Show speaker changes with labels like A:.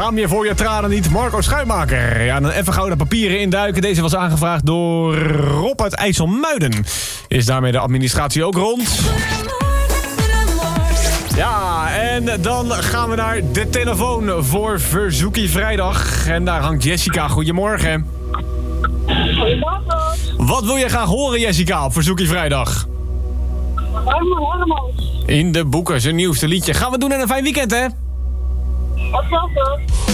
A: schaam je voor je tranen niet, Marco Schuimaker. Ja, dan even gouden papieren induiken. Deze was aangevraagd door Rob uit IJsselmuiden. Is daarmee de administratie ook rond? Ja, en dan gaan we naar de telefoon voor Verzoekie Vrijdag. En daar hangt Jessica. Goedemorgen.
B: Goedemorgen.
A: Wat wil je graag horen, Jessica, op Verzoekie Vrijdag?
B: Helemaal.
A: In de boeken, zijn nieuwste liedje. Gaan we doen in een fijn weekend, hè?
B: Hetzelfde.